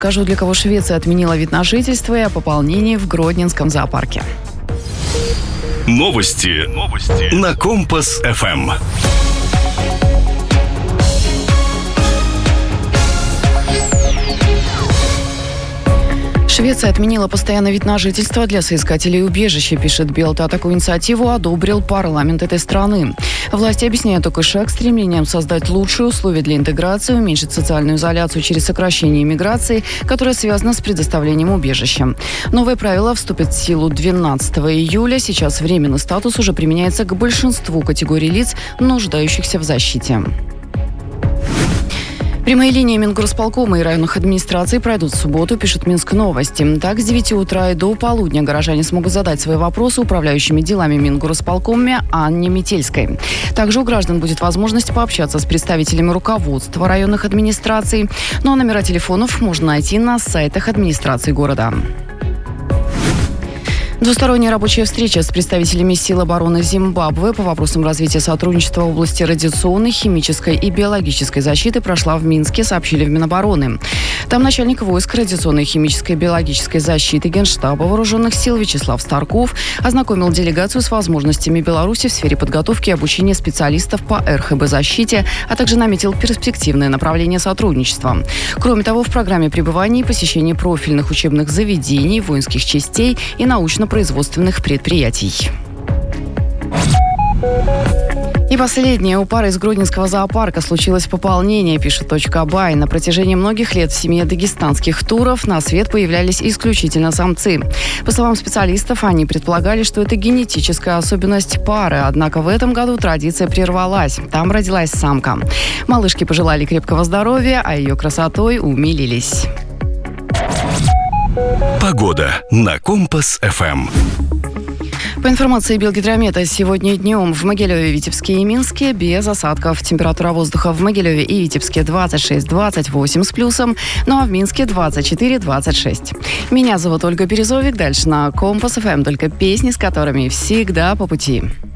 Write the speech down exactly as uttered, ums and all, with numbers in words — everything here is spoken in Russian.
Скажу, для кого Швеция отменила вид на жительство и о пополнении в Гродненском зоопарке. Новости. Новости. На Компас эф эм. Швеция отменила постоянный вид на жительство для соискателей убежища, пишет Белта. Такую инициативу одобрил парламент этой страны. Власти объясняют такой шаг стремлением создать лучшие условия для интеграции, уменьшить социальную изоляцию через сокращение иммиграции, которая связана с предоставлением убежища. Новые правила вступят в силу двенадцатого июля. Сейчас временный статус уже применяется к большинству категорий лиц, нуждающихся в защите. Прямые линии Мингорисполкома и районных администраций пройдут в субботу, пишет Минск Новости. Так, с девяти утра и до полудня горожане смогут задать свои вопросы управляющими делами Мингорисполкома Анне Метельской. Также у граждан будет возможность пообщаться с представителями руководства районных администраций. Ну а номера телефонов можно найти на сайтах администрации города. Двусторонняя рабочая встреча с представителями сил обороны Зимбабве по вопросам развития сотрудничества в области радиационной, химической и биологической защиты прошла в Минске, сообщили в Минобороны. Там начальник войск радиационной, химической и биологической защиты Генштаба вооруженных сил Вячеслав Старков ознакомил делегацию с возможностями Беларуси в сфере подготовки и обучения специалистов по эр ха бэ защите, а также наметил перспективное направление сотрудничества. Кроме того, в программе пребывания и посещения профильных учебных заведений, воинских частей и научно-производственных предприятий. И последнее. У пары из Гродненского зоопарка случилось пополнение, пишет точка бай. На протяжении многих лет в семье дагестанских туров на свет появлялись исключительно самцы. По словам специалистов, они предполагали, что это генетическая особенность пары. Однако в этом году традиция прервалась. Там родилась самка. Малышки пожелали крепкого здоровья, а ее красотой умилились. Погода на Компас эф эм. По информации Белгидромета, сегодня днем в Могилеве, Витебске и Минске без осадков. Температура воздуха в Могилеве и Витебске двадцать шесть - двадцать восемь с плюсом, ну а в Минске двадцать четыре - двадцать шесть. Меня зовут Ольга Березовик. Дальше на Компас эф эм только песни, с которыми всегда по пути.